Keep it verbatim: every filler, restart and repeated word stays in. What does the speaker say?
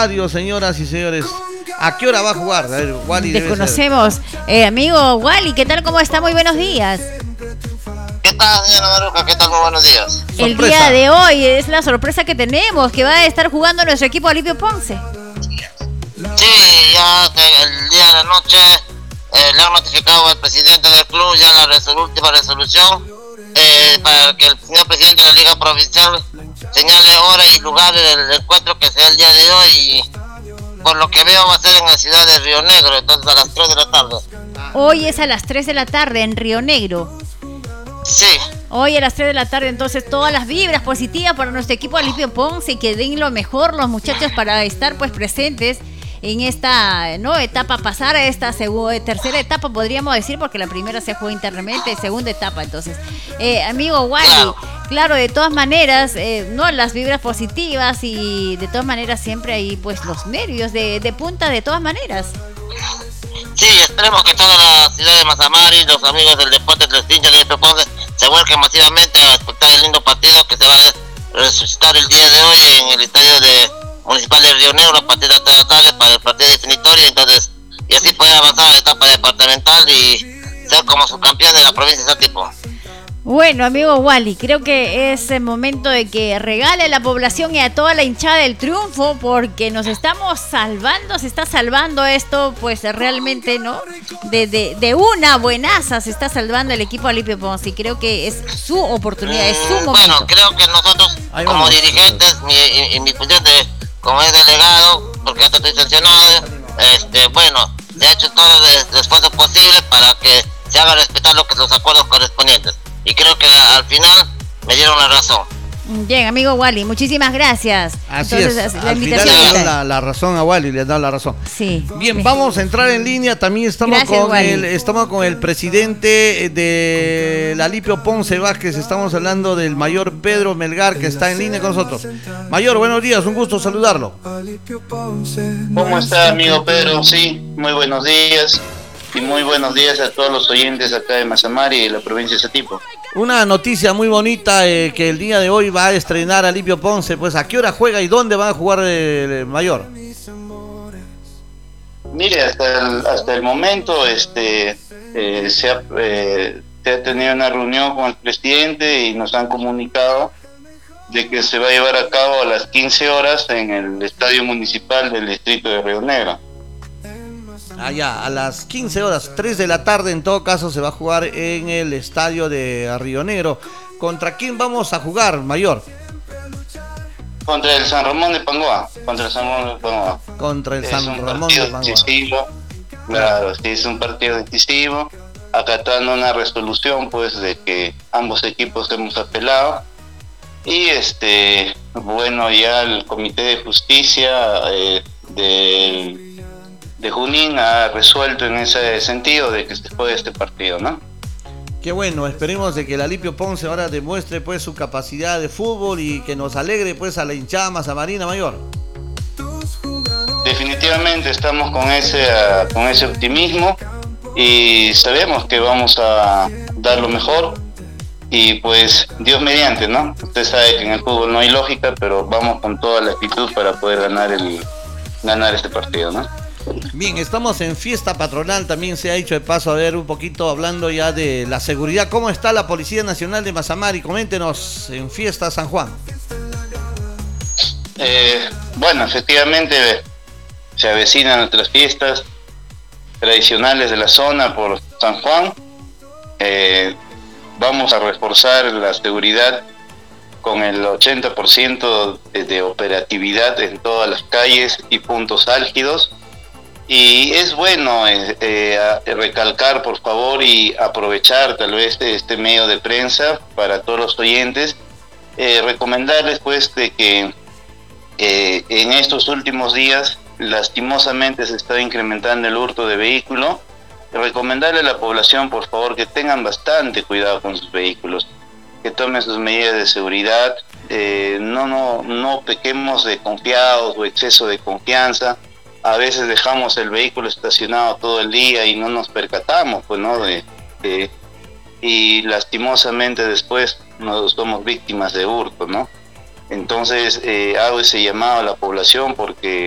estadio, señoras y señores. ¿A qué hora va a jugar? A ver, Wally debe Desconocemos. Eh, amigo Wally, ¿qué tal? ¿Cómo está? Muy buenos días. ¿Qué tal, señora Maruja? ¿Qué tal? Muy buenos días. El Sorpresa. día de hoy es la sorpresa que tenemos, que va a estar jugando nuestro equipo Alipio Ponce. Sí, ya el día de la noche eh, le han notificado al presidente del club ya la resol- última resolución eh, para que el señor presidente de la Liga Provincial señale hora y lugar del encuentro que sea el día de hoy y por lo que veo va a ser en la ciudad de Río Negro, entonces a las tres de la tarde. Hoy es a las tres de la tarde en Río Negro. Sí. Hoy a las tres de la tarde, entonces todas las vibras positivas para nuestro equipo Alipio Ponce y que den lo mejor los muchachos para estar pues presentes en esta no etapa, pasar a esta segunda, tercera etapa podríamos decir, porque la primera se jugó internamente, segunda etapa. Entonces, eh, amigo Wally, claro. claro, de todas maneras, eh, no las vibras positivas y de todas maneras siempre hay pues los nervios de, de punta de todas maneras. Sí, esperemos que toda la ciudad de Mazamari, los amigos del deporte del hinchas de Alipio Ponce se vuelquen masivamente a disfrutar el lindo partido que se va a resucitar el día de hoy en el estadio de Municipal de Río Negro a partir de las tres de la tarde para el partido definitorio, entonces, y así poder avanzar a la etapa departamental y ser como subcampeón de la provincia de Satipo. Bueno, amigo Wally, creo que es el momento de que regale a la población y a toda la hinchada el triunfo, porque nos estamos salvando, se está salvando esto, pues realmente, ¿no? De, de, de una buenaza se está salvando el equipo Alipio Ponce y creo que es su oportunidad, es su momento. Bueno, creo que nosotros, Ahí como vamos. dirigentes, mi, y, y mi función de, como es delegado, porque hasta estoy sancionado, este, bueno, se ha hecho todo el, el esfuerzo posible para que se haga respetar lo que los acuerdos correspondientes. Y creo que la, al final me dieron la razón. Bien, amigo Wally, muchísimas gracias. Así Entonces, es, la al final invitación le está. dan la, la razón a Wally, le han dado la razón. Sí. Bien, vamos a entrar en línea. También estamos Gracias, con Wally. el estamos con el presidente de la Alipio Ponce Vázquez. Estamos hablando del mayor Pedro Melgar, que está en línea con nosotros. Mayor, buenos días, un gusto saludarlo. ¿Cómo está, amigo Pedro? Sí, muy buenos días. Y muy buenos días a todos los oyentes acá de Mazamari y de la provincia de Satipo. Una noticia muy bonita, eh, que el día de hoy va a estrenar Alipio Ponce. Pues, ¿a qué hora juega y dónde va a jugar el mayor? Mire, hasta el, hasta el momento este, eh, se, ha, eh, se ha tenido una reunión con el presidente y nos han comunicado de que se va a llevar a cabo a las quince horas en el Estadio Municipal del Distrito de Río Negro. Allá, a las quince horas, tres de la tarde, en todo caso, se va a jugar en el estadio de Río Negro. ¿Contra quién vamos a jugar, mayor? Contra el San Ramón de Pangoa. Contra el San Ramón de Pangoa. Contra el Es San un Ramón de partido Pangoa. decisivo. Claro, sí, es un partido decisivo. Acatando una resolución, pues, de que ambos equipos hemos apelado. Y, este, bueno, ya el Comité de Justicia eh, del... de Junín ha resuelto en ese sentido de que se juegue este partido, ¿no? Qué bueno, esperemos de que el Alipio Ponce ahora demuestre pues su capacidad de fútbol y que nos alegre pues a la hinchada mazamarina, mayor. Definitivamente estamos con ese uh, con ese optimismo y sabemos que vamos a dar lo mejor y pues Dios mediante, ¿no? Usted sabe que en el fútbol no hay lógica, pero vamos con toda la actitud para poder ganar el ganar este partido, ¿no? Bien, estamos en fiesta patronal, también se ha hecho de paso a ver un poquito hablando ya de la seguridad. ¿Cómo está la Policía Nacional de Mazamari? Coméntenos en fiesta San Juan. Eh, bueno, efectivamente se avecinan nuestras fiestas tradicionales de la zona por San Juan. Eh, vamos a reforzar la seguridad con el ochenta por ciento de, de operatividad en todas las calles y puntos álgidos. Y es bueno eh, eh, recalcar, por favor, y aprovechar tal vez este, este medio de prensa para todos los oyentes, eh, recomendarles pues de que eh, en estos últimos días lastimosamente se está incrementando el hurto de vehículos. Recomendarle a la población, por favor, que tengan bastante cuidado con sus vehículos, que tomen sus medidas de seguridad, eh, no, no, no pequemos de confiados o exceso de confianza. A veces dejamos el vehículo estacionado todo el día y no nos percatamos, pues, ¿no? De, de, y lastimosamente después nos somos víctimas de hurto, ¿no? Entonces eh, hago ese llamado a la población porque